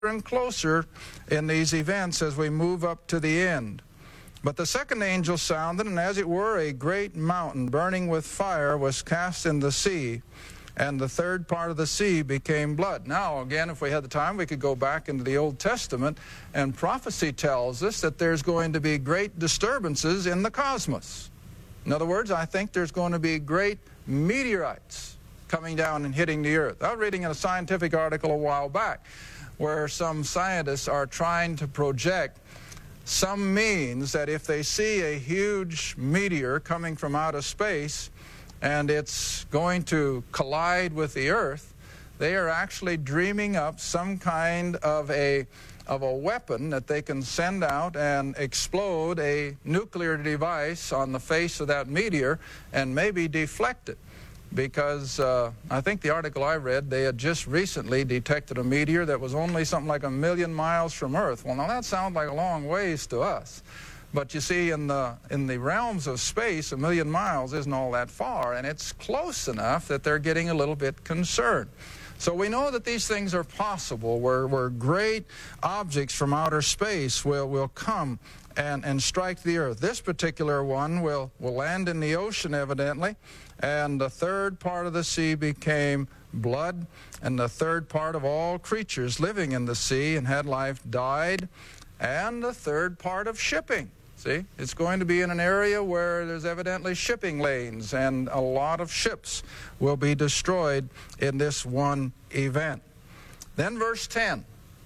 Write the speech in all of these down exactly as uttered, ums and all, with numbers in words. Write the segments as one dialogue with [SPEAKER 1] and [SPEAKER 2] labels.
[SPEAKER 1] and closer in these events as we move up to the end. But the second angel sounded, and as it were, a great mountain burning with fire was cast in the sea, and the third part of the sea became blood. Now, again, if we had the time, we could go back into the Old Testament, and prophecy tells us that there's going to be great disturbances in the cosmos. In other words, I think there's going to be great meteorites coming down and hitting the earth. I was reading in a scientific article a while back where some scientists are trying to project some means that if they see a huge meteor coming from outer space and it's going to collide with the earth, they are actually dreaming up some kind of a of a weapon that they can send out and explode a nuclear device on the face of that meteor and maybe deflect it. Because uh, I think the article I read, they had just recently detected a meteor that was only something like a million miles from Earth. Well, now that sounds like a long ways to us. But you see, in the, in the realms of space, a million miles isn't all that far, and it's close enough that they're getting a little bit concerned. So we know that these things are possible, where, where great objects from outer space will, will come and, and strike the earth. This particular one will, will land in the ocean, evidently, and the third part of the sea became blood, and the third part of all creatures living in the sea and had life died, and the third part of shipping. See, it's going to be in an area where there's evidently shipping lanes, and a lot of ships will be destroyed in this one event. Then verse ten,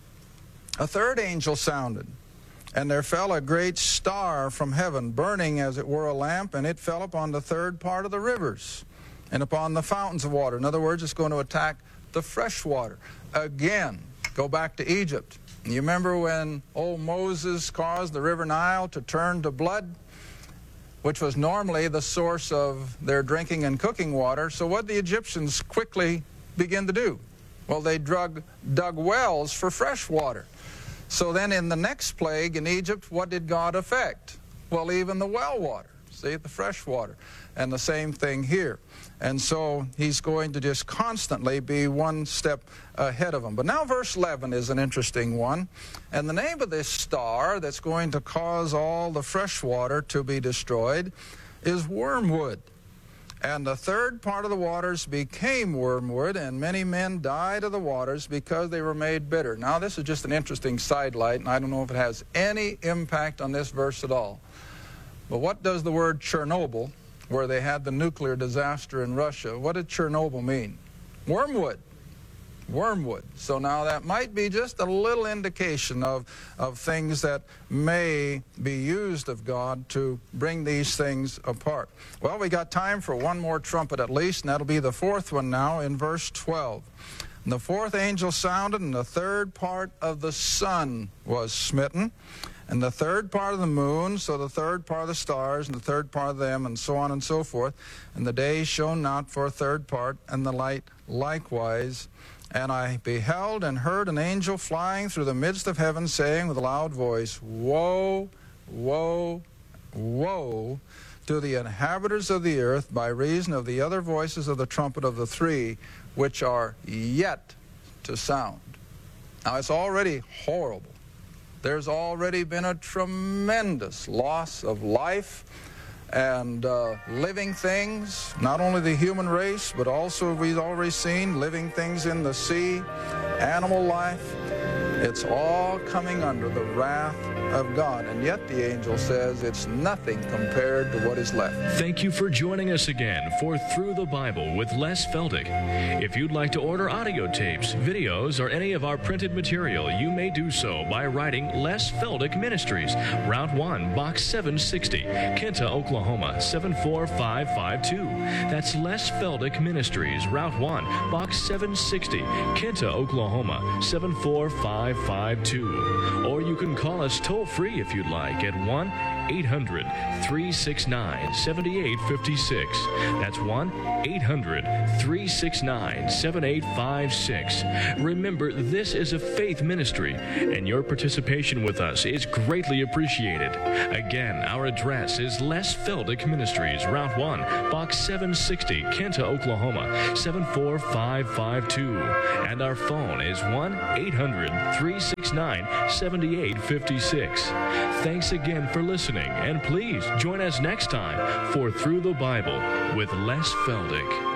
[SPEAKER 1] a third angel sounded, and there fell a great star from heaven, burning as it were a lamp, and it fell upon the third part of the rivers and upon the fountains of water. In other words, it's going to attack the fresh water. Again, go back to Egypt. You remember when old Moses caused the river Nile to turn to blood, which was normally the source of their drinking and cooking water. So what did the Egyptians quickly begin to do? Well, they dug, dug wells for fresh water. So then in the next plague in Egypt, what did God affect? Well, even the well water, see, the fresh water. And the same thing here. And so he's going to just constantly be one step ahead of them. But now verse eleven is an interesting one. And the name of this star that's going to cause all the fresh water to be destroyed is wormwood. And the third part of the waters became wormwood, and many men died of the waters because they were made bitter. Now this is just an interesting sidelight, and I don't know if it has any impact on this verse at all. But what does the word Chernobyl, where they had the nuclear disaster in Russia, what did Chernobyl mean? Wormwood. Wormwood. So now that might be just a little indication of, of things that may be used of God to bring these things apart. Well, we got time for one more trumpet at least, and that'll be the fourth one now in verse twelve. And the fourth angel sounded, and the third part of the sun was smitten, and the third part of the moon, so the third part of the stars, and the third part of them, and so on and so forth. And the day shone not for a third part, and the light likewise. And I beheld and heard an angel flying through the midst of heaven, saying with a loud voice, Woe, woe, woe to the inhabitants of the earth, by reason of the other voices of the trumpet of the three, which are yet to sound. Now it's already horrible. There's already been a tremendous loss of life and uh, living things, not only the human race, but also we've already seen living things in the sea, animal life. It's all coming under the wrath of God, and yet the angel says it's nothing compared to what is left.
[SPEAKER 2] Thank you for joining us again for Through the Bible with Les Feldick. If you'd like to order audio tapes, videos, or any of our printed material, you may do so by writing Les Feldick Ministries, Route one, Box seven sixty, Kinta, Oklahoma, seven four five five two. That's Les Feldick Ministries, Route one, Box seven sixty, Kinta, Oklahoma, seven four five five two. Or you can call us toll free if you'd like at one eight hundred, three six nine, seven eight five six. That's one eight hundred, three six nine, seven eight five six. Remember, this is a faith ministry, and your participation with us is greatly appreciated. Again, our address is Les Feldick Ministries, Route one, Box seven sixty, Kenta, Oklahoma, seven four five five two. And our phone is one eight hundred, three six nine, seven eight five six. Thanks again for listening, and please join us next time for Through the Bible with Les Feldick.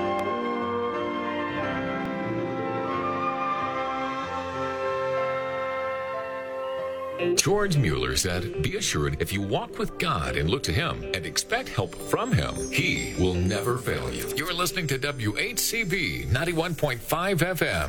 [SPEAKER 3] George Mueller said, "Be assured if you walk with God and look to Him and expect help from Him, He will never fail you." You're listening to W H C B ninety-one point five F M.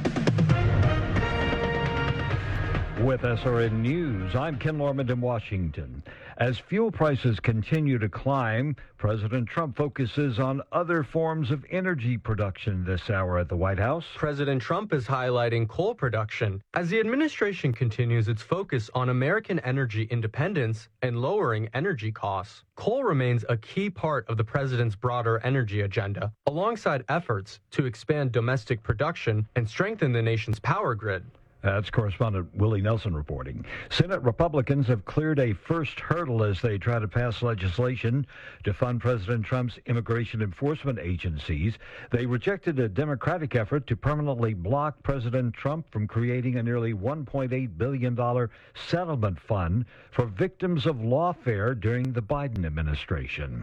[SPEAKER 4] With S R N News, I'm Ken Lorman in Washington. As fuel prices continue to climb, President Trump focuses on other forms of energy production this hour at the White House.
[SPEAKER 5] President Trump is highlighting coal production as the administration continues its focus on American energy independence and lowering energy costs. Coal remains a key part of the president's broader energy agenda, alongside efforts to expand domestic production and strengthen the nation's power grid.
[SPEAKER 4] That's correspondent Willie Nelson reporting. Senate Republicans have cleared a first hurdle as they try to pass legislation to fund President Trump's immigration enforcement agencies. They rejected a Democratic effort to permanently block President Trump from creating a nearly one point eight billion dollars settlement fund for victims of lawfare during the Biden administration.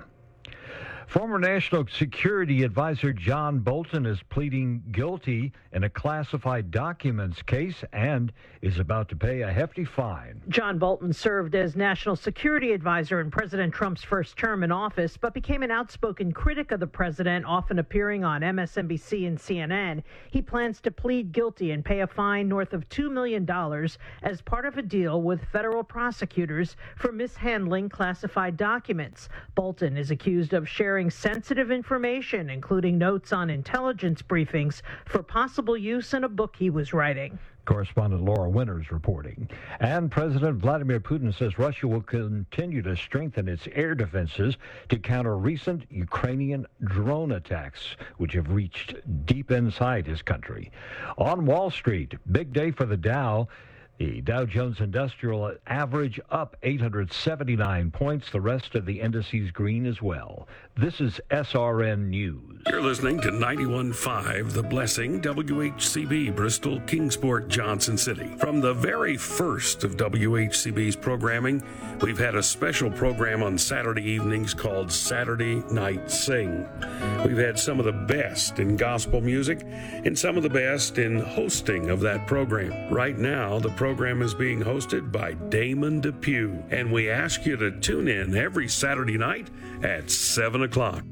[SPEAKER 4] Former National Security Advisor John Bolton is pleading guilty in a classified documents case and is about to pay a hefty fine.
[SPEAKER 6] John Bolton served as National Security Advisor in President Trump's first term in office, but became an outspoken critic of the president, often appearing on M S N B C and C N N. He plans to plead guilty and pay a fine north of two million dollars as part of a deal with federal prosecutors for mishandling classified documents. Bolton is accused of sharing sensitive information, including notes on intelligence briefings, for possible use in a book he was writing.
[SPEAKER 4] Correspondent Laura Winters reporting. And President Vladimir Putin says Russia will continue to strengthen its air defenses to counter recent Ukrainian drone attacks, which have reached deep inside his country. On Wall Street, big day for the Dow. The Dow Jones Industrial average up eight hundred seventy-nine points. The rest of the indices green as well. This is S R N News.
[SPEAKER 7] You're listening to ninety-one point five The Blessing, W H C B, Bristol, Kingsport, Johnson City. From the very first of W H C B's programming, we've had a special program on Saturday evenings called Saturday Night Sing. We've had some of the best in gospel music and some of the best in hosting of that program. Right now, the program is being hosted by Damon Depew, and we ask you to tune in every Saturday night at seven o'clock.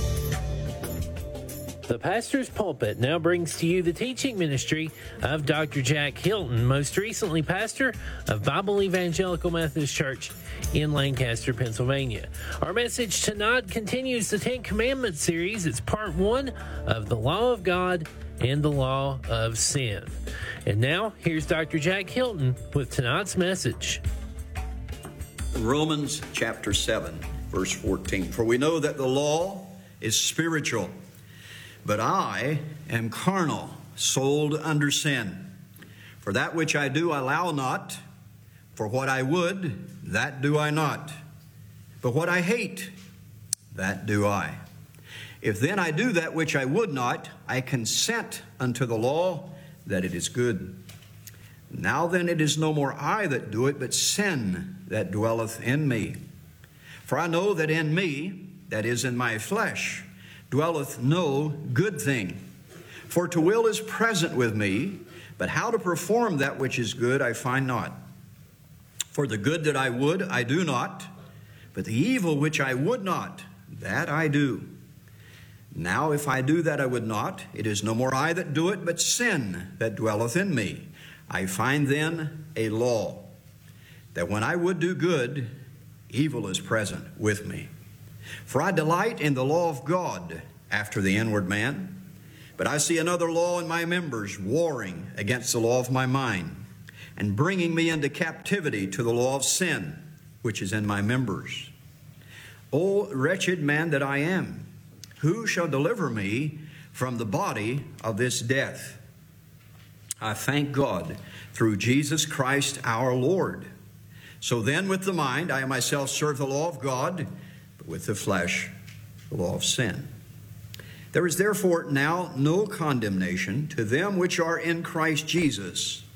[SPEAKER 8] The Pastor's Pulpit now brings to you the teaching ministry of Doctor Jack Hilton, most recently pastor of Bible Evangelical Methodist Church in Lancaster, Pennsylvania. Our message tonight continues the Ten Commandments series. It's part one of the Law of God and the Law of Sin. And now, here's Doctor Jack Hilton with tonight's message.
[SPEAKER 9] Romans chapter seven, verse fourteen. For we know that the law is spiritual, but I am carnal, sold under sin. For that which I do I allow not, for what I would, that do I not. But what I hate, that do I. If then I do that which I would not, I consent unto the law that it is good. Now then it is no more I that do it, but sin that dwelleth in me. For I know that in me, that is in my flesh, dwelleth no good thing. For to will is present with me, but how to perform that which is good I find not. For the good that I would, I do not, but the evil which I would not, that I do. Now if I do that I would not, it is no more I that do it, but sin that dwelleth in me. I find then a law, that when I would do good, evil is present with me. For I delight in the law of God after the inward man, but I see another law in my members, warring against the law of my mind, and bringing me into captivity to the law of sin, which is in my members. O wretched man that I am, who shall deliver me from the body of this death? I thank God through Jesus Christ our Lord. So then with the mind I myself serve the law of God, but with the flesh the law of sin. There is therefore now no condemnation to them which are in Christ Jesus,